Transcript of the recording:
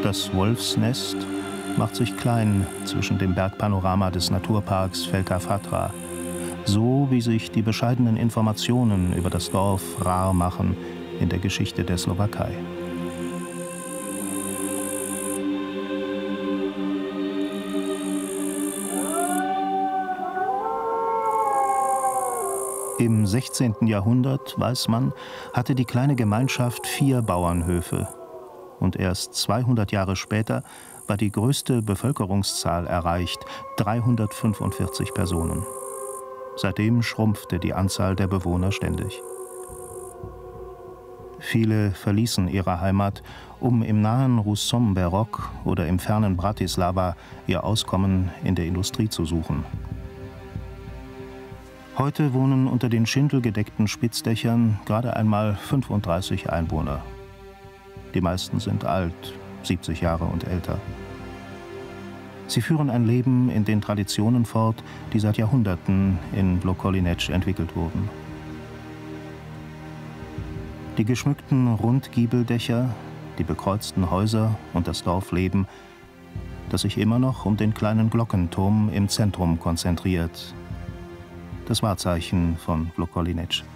Das Wolfsnest macht sich klein zwischen dem Bergpanorama des Naturparks Velká Fatra, so wie sich die bescheidenen Informationen über das Dorf rar machen in der Geschichte der Slowakei. Im 16. Jahrhundert, weiß man, hatte die kleine Gemeinschaft 4 Bauernhöfe. Und erst 200 Jahre später war die größte Bevölkerungszahl erreicht, 345 Personen. Seitdem schrumpfte die Anzahl der Bewohner ständig. Viele verließen ihre Heimat, um im nahen Russomberok oder im fernen Bratislava ihr Auskommen in der Industrie zu suchen. Heute wohnen unter den schindelgedeckten Spitzdächern gerade einmal 35 Einwohner. Die meisten sind alt, 70 Jahre und älter. Sie führen ein Leben in den Traditionen fort, die seit Jahrhunderten in Vlkolínec entwickelt wurden. Die geschmückten Rundgiebeldächer, die bekreuzten Häuser und das Dorfleben, das sich immer noch um den kleinen Glockenturm im Zentrum konzentriert. Das Wahrzeichen von Vlkolínec.